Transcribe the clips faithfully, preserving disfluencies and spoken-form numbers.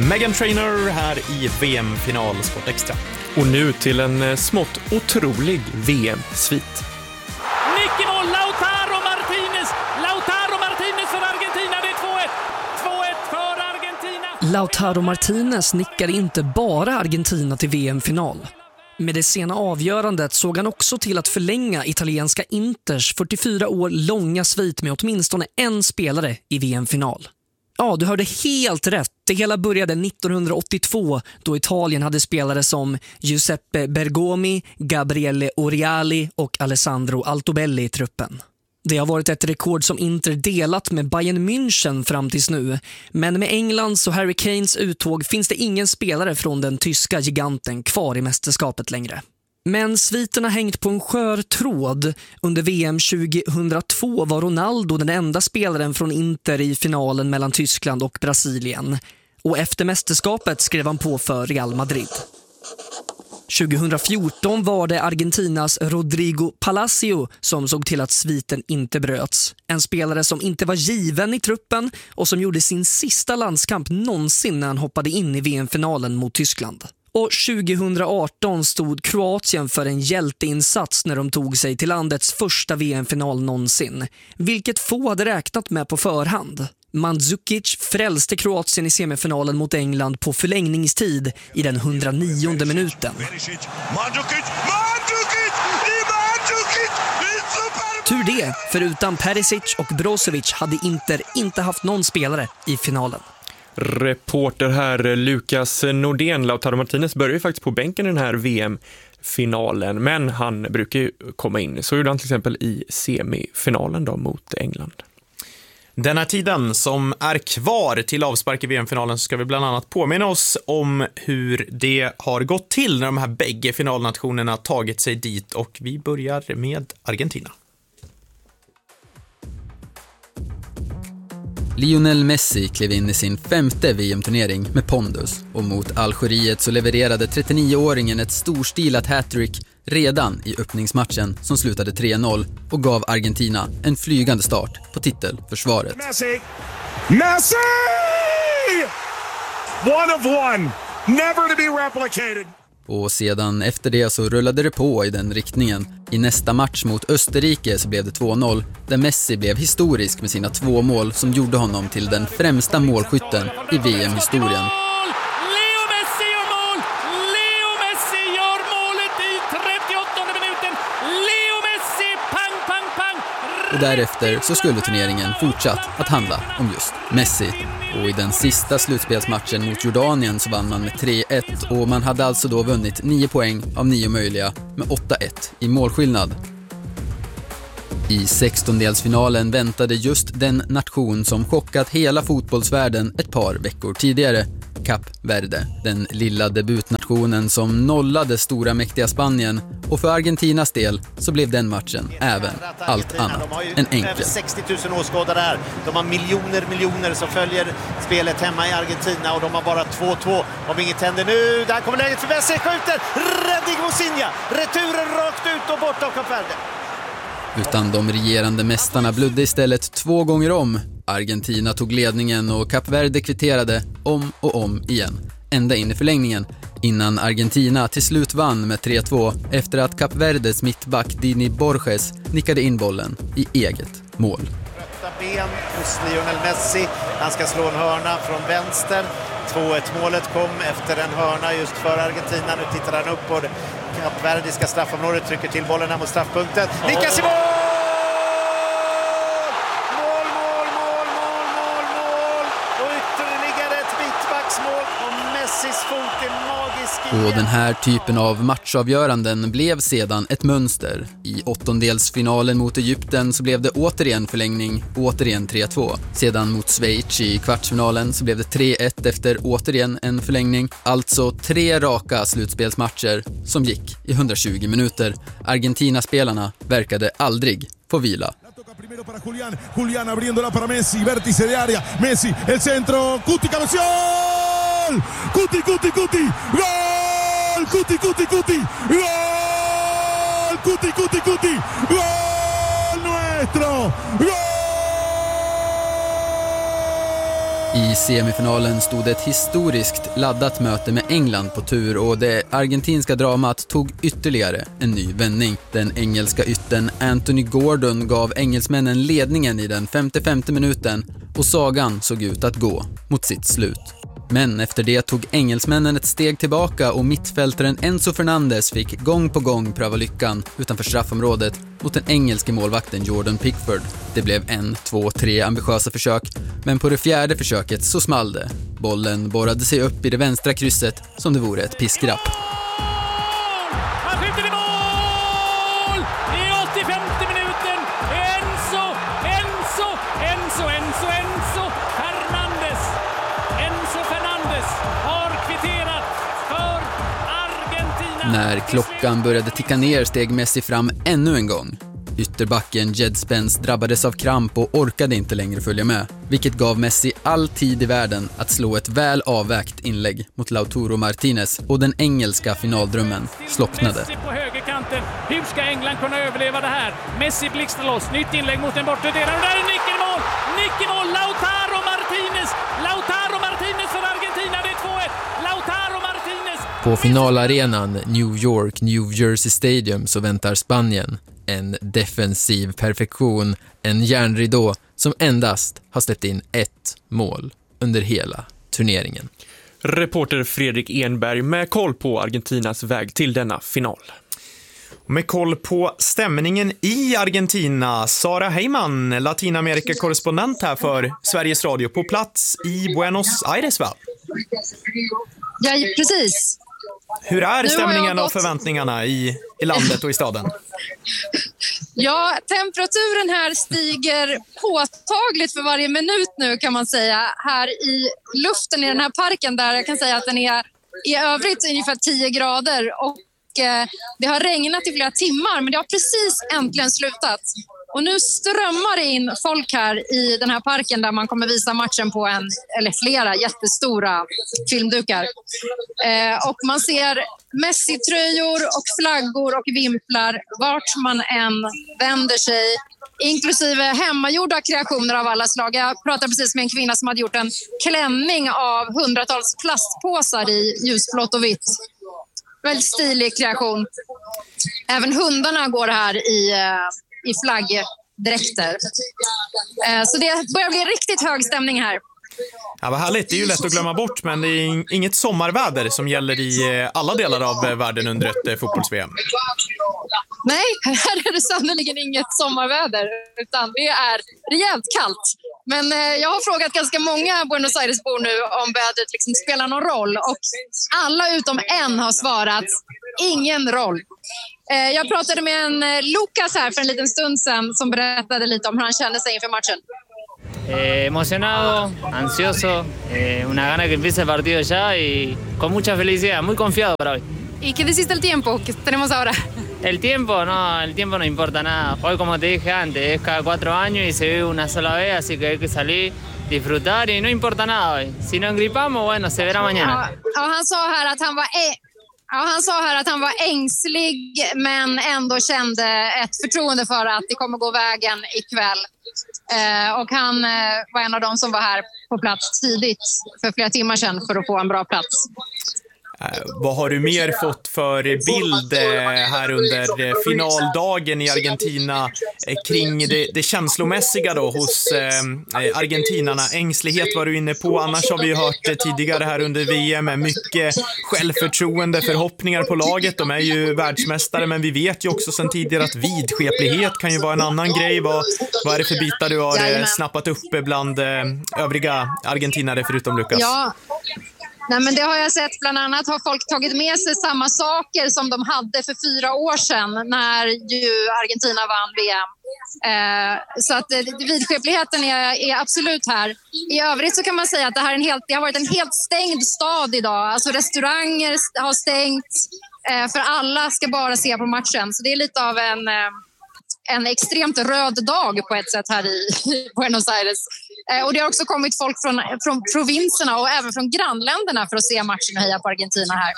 Meghan Trainor här i V M-final Sport Extra. Och nu till en smått otrolig V M-svit. Nicky-mål, Lautaro Martinez. Lautaro Martinez för Argentina, det är två ett. två ett för Argentina. Lautaro Martinez nickade inte bara Argentina till V M-final. Med det sena avgörandet såg han också till att förlänga italienska Inters fyrtiofyra år långa svit med åtminstone en spelare i V M-final. Ja, du hörde helt rätt. Det hela började nittonhundraåttiotvå då Italien hade spelare som Giuseppe Bergomi, Gabriele Oriali och Alessandro Altobelli i truppen. Det har varit ett rekord som Inter delat med Bayern München fram tills nu. Men med Englands och Harry Kanes uttåg finns det ingen spelare från den tyska giganten kvar i mästerskapet längre. Men sviten har hängt på en skör tråd. Under V M tjugohundratvå var Ronaldo den enda spelaren från Inter i finalen mellan Tyskland och Brasilien. Och efter mästerskapet skrev han på för Real Madrid. tjugohundrafjorton var det Argentinas Rodrigo Palacio som såg till att sviten inte bröts. En spelare som inte var given i truppen och som gjorde sin sista landskamp någonsin när han hoppade in i V M-finalen mot Tyskland. Och tjugohundraarton stod Kroatien för en hjälteinsats när de tog sig till landets första V M-final någonsin, vilket få hade räknat med på förhand. Mandzukic frälste Kroatien i semifinalen mot England på förlängningstid i den hundranionde minuten. Tur det, för utan Perisic och Brozovic hade Inter inte haft någon spelare i finalen. Reporter här Lukas Nordén. Lautaro Martinez börjar ju faktiskt på bänken i den här V M-finalen, men han brukar ju komma in. Så gjorde han till exempel i semifinalen då mot England. Den här tiden som är kvar till avspark i V M-finalen så ska vi bland annat påminna oss om hur det har gått till när de här bägge finalnationerna tagit sig dit, och vi börjar med Argentina. Lionel Messi klev in i sin femte V M-turnering med pondus, och mot Algeriet så levererade trettionioåringen ett storstilat hattrick redan i öppningsmatchen som slutade tre noll och gav Argentina en flygande start på titelförsvaret. Messi! Messi! One of one, never to be replicated. Och sedan efter det så rullade det på i den riktningen. I nästa match mot Österrike så blev det två noll, där Messi blev historisk med sina två mål som gjorde honom till den främsta målskytten i V M-historien. Leo Messi gör mål! Leo Messi gör målet i trettioåttonde minuten! Leo Messi, pang, pang, pang! Och därefter så skulle turneringen fortsatt att handla om just Messi. Och i den sista slutspelsmatchen mot Jordanien så vann man med tre ett, och man hade alltså då vunnit nio poäng av nio möjliga med åtta ett i målskillnad. I sextondelsfinalen väntade just den nation som chockat hela fotbollsvärlden ett par veckor tidigare, Kap Verde, den lilla debutnationen som nollade stora mäktiga Spanien, och för Argentinas del så blev den matchen även allt annat än enkel. Över sextio tusen åskådare där. De har miljoner miljoner som följer spelet hemma i Argentina, och de har bara två två. Om inget händer nu, där kommer läget för Messi, skjuter, räddning Mosinha, returen rakt ut och bort av Kap Verde. Utan de regerande mästarna blödde istället två gånger om. Argentina tog ledningen och Kap Verde kvitterade om och om igen, ända in i förlängningen, innan Argentina till slut vann med tre två efter att Kap Verdes mittback Dini Borges nickade in bollen i eget mål. Rötta ben hos Lionel Messi, han ska slå en hörna från vänster. två ett målet kom efter en hörna just för Argentina. Nu tittar han upp på det Kap Verdiska straffområdet, trycker till bollen här mot straffpunkten. Nickas i mål! Mål, mål, mål, mål, mål, mål! Och ytterligare ett mittbacksmål, och Messis fot är magisk igen. Och den här typen av matchavgöranden blev sedan ett mönster. I åttondelsfinalen mot Egypten så blev det återigen förlängning, återigen tre två. Sedan mot Schweiz i kvartsfinalen så blev det tre ett efter återigen en förlängning. Alltså tre raka slutspelsmatcher som gick i hundratjugo minuter. Argentina-spelarna verkade aldrig få vila. Primero para Julián, Julián abriéndola para Messi, vértice de área, Messi, el centro, Cuti, cabeceol, Cuti, Cuti, Cuti, gol, Cuti, Cuti, Cuti, gol, Cuti, Cuti, Cuti, gol nuestro, gol I semifinalen stod ett historiskt laddat möte med England på tur och det argentinska dramat tog ytterligare en ny vändning. Den engelska ytten Anthony Gordon gav engelsmännen ledningen i den femtiofemte minuten och sagan såg ut att gå mot sitt slut. Men efter det tog engelsmännen ett steg tillbaka och mittfältaren Enzo Fernandez fick gång på gång pröva lyckan utanför straffområdet mot den engelske målvakten Jordan Pickford. Det blev en, två, tre ambitiösa försök, men på det fjärde försöket så small det. Bollen borrade sig upp i det vänstra krysset som det vore ett piskrapp. Han skjuter i mål! I åttiofemte minuten! Enzo, Enzo, Enzo, Enzo, Enzo Fernandes! Enzo Fernandes har kvitterat för Argentina. När klockan började ticka ner steg Messi fram ännu en gång. Ytterbacken Jed Spence drabbades av kramp och orkade inte längre följa med, vilket gav Messi all tid i världen att slå ett väl avvägt inlägg mot Lautaro Martinez och den engelska finaldrömmen slocknade. Messi på högerkanten. Hur ska England kunna överleva det här? Messi blixtrar loss. Nytt inlägg mot den bortre delen. Och där är nick i mål! Nick i mål! Lautaro Martinez! Lautaro Martinez för Argentina. Det är två ett. Lautaro Martinez! På finalarenan New York, New Jersey Stadium så väntar Spanien. En defensiv perfektion, en järnridå som endast har släppt in ett mål under hela turneringen. Reporter Fredrik Enberg med koll på Argentinas väg till denna final. Med koll på stämningen i Argentina, Sara Heyman, Latinamerika-korrespondent här för Sveriges Radio på plats i Buenos Aires, va? Ja, precis. Hur är stämningen gått... och förväntningarna i, i landet och i staden? Ja, temperaturen här stiger påtagligt för varje minut nu kan man säga. Här i luften i den här parken där jag kan säga att den är i övrigt ungefär tio grader och eh, det har regnat i flera timmar men det har precis äntligen slutat. Och nu strömmar det in folk här i den här parken där man kommer visa matchen på en eller flera jättestora filmdukar. Eh, och man ser Messi-tröjor och flaggor och vimplar vart man än vänder sig. Inklusive hemmagjorda kreationer av alla slag. Jag pratade precis med en kvinna som hade gjort en klänning av hundratals plastpåsar i ljusblått och vitt. Väldigt stilig kreation. Även hundarna går här i... Eh, i flaggdräkter. Så det börjar bli riktigt hög stämning här. Ja, vad härligt. Det är ju lätt att glömma bort, men det är inget sommarväder som gäller i alla delar av världen under ett fotbolls-V M. Nej, här är det sannoliken inget sommarväder, utan det är rejält kallt. Men jag har frågat ganska många Buenos Aires-bor nu om vädret liksom spelar någon roll. Och alla utom en har svarat ingen roll. Jag pratade med en Lucas här för en liten stund sedan som berättade lite om hur han kände sig inför matchen. Eh, emocionado, ansioso, eh, una gana que empiece el partido ya y con mucha felicidad, muy confiado para hoy. ¿Y qué decís del tiempo que tenemos ahora? El tiempo, no, el tiempo no importa nada. Hoy, como te dije antes, es cada cuatro años y se vive una sola vez, así que hay que salir, disfrutar y no importa nada hoy. Si no engripamos, bueno, se verá mañana. Ja, ja, han sa här att han var... E- Ja, han sa här att han var ängslig men ändå kände ett förtroende för att det kommer gå vägen ikväll. Eh, och han eh, var en av dem som var här på plats tidigt för flera timmar sedan för att få en bra plats. Eh, vad har du mer fått för bild eh, här under eh, finaldagen i Argentina eh, kring det, det känslomässiga då hos eh, argentinarna? Ängslighet var du inne på, annars har vi ju hört eh, tidigare här under V M med mycket självförtroende, förhoppningar på laget. De är ju världsmästare, men vi vet ju också sedan tidigare att vidskeplighet kan ju vara en annan grej. Vad, vad är det för bitar du har eh, snappat upp bland eh, övriga argentinare förutom Lucas? Ja. Nej, men det har jag sett. Bland annat har folk tagit med sig samma saker som de hade för fyra år sedan när ju Argentina vann V M. Eh, så att eh, vidskepligheten är, är absolut här. I övrigt så kan man säga att det, här är en helt, det har varit en helt stängd stad idag. Alltså restauranger har stängt. Eh, för alla ska bara se på matchen. Så det är lite av en... Eh, en extremt röd dag på ett sätt här i Buenos Aires. Eh, och det har också kommit folk från, från provinserna och även från grannländerna för att se matchen och heja på Argentina här.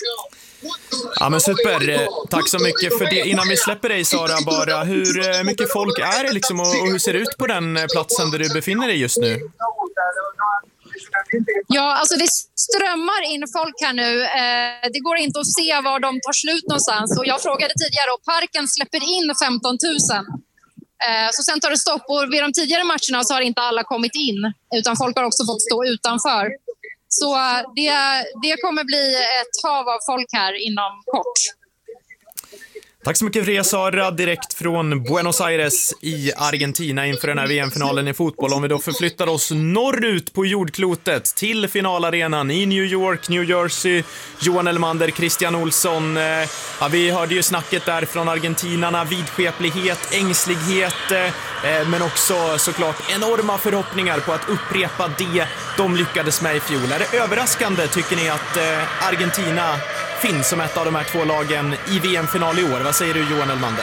Ja, men super. Tack så mycket för det. Innan vi släpper dig, Sara, bara hur mycket folk är det liksom, och, och hur ser det ut på den platsen där du befinner dig just nu? Ja, alltså det strömmar in folk här nu. Eh, det går inte att se var de tar slut någonstans. Och jag frågade tidigare och parken släpper in femton tusen. Eh, så sen tar det stopp och vid de tidigare matcherna så har inte alla kommit in. Utan folk har också fått stå utanför. Så eh, det, det kommer bli ett hav av folk här inom kort. Tack så mycket för det, Sara, direkt från Buenos Aires i Argentina inför den här V M-finalen i fotboll. Om vi då förflyttar oss norrut på jordklotet till finalarenan i New York, New Jersey. Johan Elmander, Christian Olsson. Ja, vi hörde ju snacket där från argentinarna. Vidskeplighet, ängslighet, men också såklart enorma förhoppningar på att upprepa det de lyckades med i fjol. Är det överraskande, tycker ni, att Argentina finns som ett av de här två lagen i V M-final i år? Vad säger du, Johan Elmander?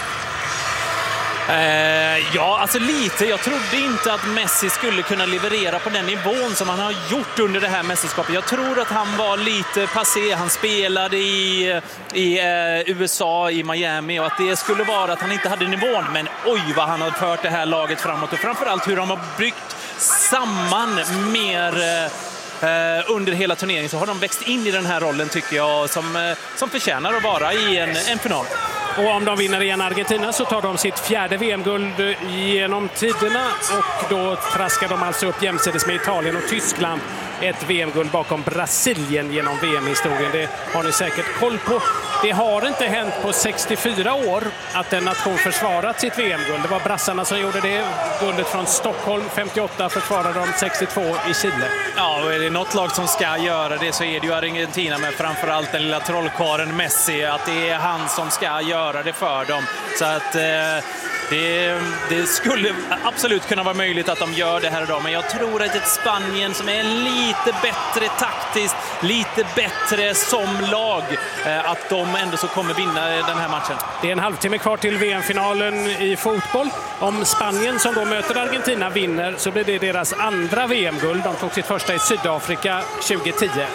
Eh, ja, alltså lite. Jag trodde inte att Messi skulle kunna leverera på den nivån som han har gjort under det här mästerskapet. Jag tror att han var lite passé. Han spelade i, i eh, U S A, i Miami, och att det skulle vara att han inte hade nivån. Men oj vad han har fört det här laget framåt, och framförallt hur de har byggt samman mer eh, Uh, under hela turneringen, så har de växt in i den här rollen, tycker jag, som, uh, som förtjänar att vara i en, en final. Och om de vinner igen Argentina så tar de sitt fjärde V M-guld genom tiderna, och då traskar de alltså upp jämsides med Italien och Tyskland ett V M-guld bakom Brasilien genom V M-historien. Det har ni säkert koll på. Det har inte hänt på sextiofyra år att en nation försvarat sitt V M-guld. Det var brassarna som gjorde det. Guldet från Stockholm femtioåtta försvarade de sextiotvå i Chile. Ja, och är det något lag som ska göra det så är det ju Argentina, men framförallt den lilla trollkaren Messi, att det är han som ska göra det för dem. Så att eh, det, det skulle absolut kunna vara möjligt att de gör det här idag, men jag tror att ett Spanien som är lite bättre taktiskt, lite bättre som lag, eh, att de ändå så kommer vinna den här matchen. Det är en halvtimme kvar till V M-finalen i fotboll. Om Spanien, som då möter Argentina, vinner så blir det deras andra V M-guld. De tog sitt första i Sydafrika tjugohundratio.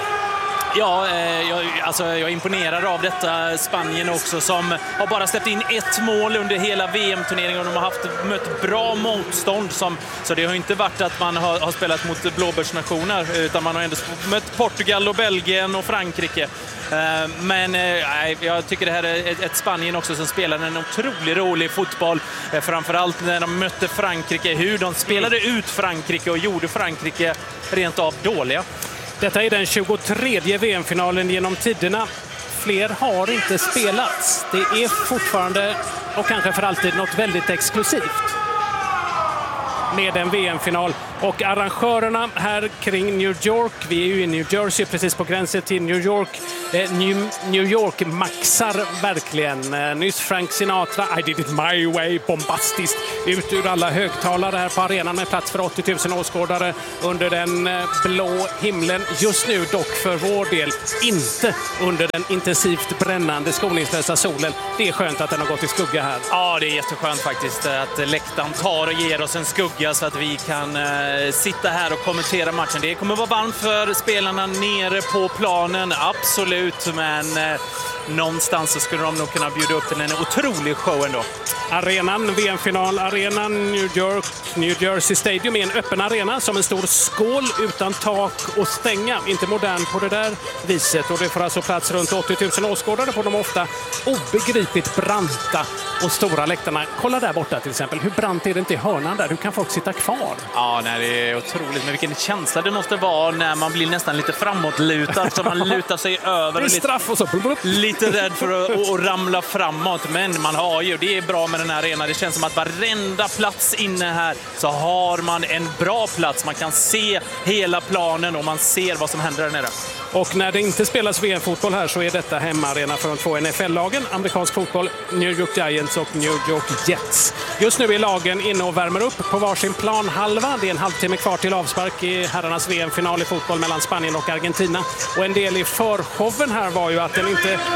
Ja, eh, jag, alltså, jag är imponerad av detta Spanien också, som har bara släppt in ett mål under hela V M-turneringen, och de har haft, mött bra motstånd. Som, så det har inte varit att man har, har spelat mot blåbärsnationer, utan man har ändå mött Portugal och Belgien och Frankrike. Eh, men eh, jag tycker det här är ett, ett Spanien också som spelar en otroligt rolig fotboll. Eh, framförallt när de mötte Frankrike, hur de spelade ut Frankrike och gjorde Frankrike rent av dåliga. Detta är den tjugotredje V M-finalen genom tiderna. Fler har inte spelats. Det är fortfarande, och kanske för alltid, något väldigt exklusivt med en V M-final. Och arrangörerna här kring New York, vi är ju i New Jersey, precis på gränsen till New York. Eh, New, New York maxar verkligen. Eh, nyss Frank Sinatra, I did it my way, bombastiskt ut ur alla högtalare här på arenan med plats för åttio tusen åskådare under den eh, blå himlen. Just nu dock för vår del inte under den intensivt brännande skoningslösa solen. Det är skönt att den har gått i skugga här. Ja, det är jätteskönt faktiskt att läktaren tar och ger oss en skugga så att vi kan eh, sitta här och kommentera matchen. Det kommer vara varmt för spelarna nere på planen, absolut, men eh, någonstans så skulle de nog kunna bjuda upp till en otrolig show ändå. Arenan, V M-final, arenan New York, New Jersey Stadium är en öppen arena som en stor skål utan tak och stänga. Inte modern på det där viset, och det får alltså plats runt åttio tusen åskådare på de ofta obegripligt branta och stora läktarna. Kolla där borta till exempel, hur brant är det inte i hörnan där? Hur kan folk sitta kvar? Ja, nej, det är otroligt, men vilken känsla det måste vara när man blir nästan lite framåtlutad, så man lutar sig över. Det är straff och så. Lite rädd för att, att ramla framåt, men man har ju, det är bra med den här arenan. Det känns som att varenda plats inne här så har man en bra plats. Man kan se hela planen och man ser vad som händer där nere. Och när det inte spelas V M-fotboll här så är detta hemmaarena för de två N F L-lagen, amerikansk fotboll, New York Giants och New York Jets. Just nu är lagen inne och värmer upp på varsin planhalva. Det är en halvtimme kvar till avspark i herrarnas V M-final i fotboll mellan Spanien och Argentina. Och en del i förshowen här var ju att den inte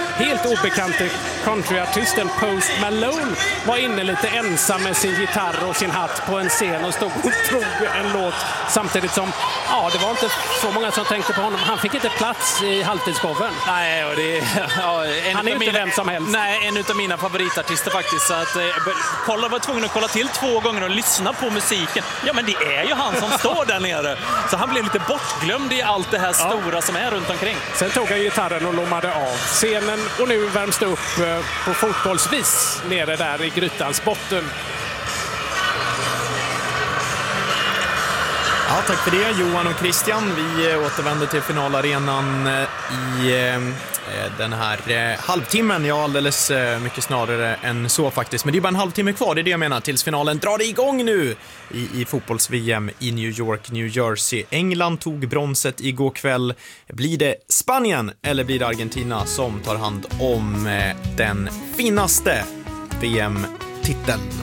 helt obekante countryartisten Post Malone var inne lite ensam med sin gitarr och sin hatt på en scen och stod och drog en låt samtidigt som, ja, det var inte så många som tänkte på honom. Han fick inte plats i halvtidsshowen. Nej, och det, ja, en han är inte vem som helst. Nej, en av mina favoritartister faktiskt. Så att, eh, kolla, var tvungen att kolla till två gånger och lyssna på musiken. Ja, men det är ju han som står där nere. Så han blev lite bortglömd i allt det här stora ja. som är runt omkring. Sen tog han gitarren och lommade av scenen och nu värms det upp på fotbollsvis nere där i grytans botten. Ja, tack för det Johan och Christian. Vi återvänder till finalarenan i den här halvtimmen. Ja, alldeles mycket snarare än så faktiskt. Men det är bara en halvtimme kvar, det är det jag menar, tills finalen drar igång nu i, i fotbolls-V M i New York, New Jersey. England tog bronset igår kväll. Blir det Spanien eller blir det Argentina som tar hand om den finaste V M-titeln?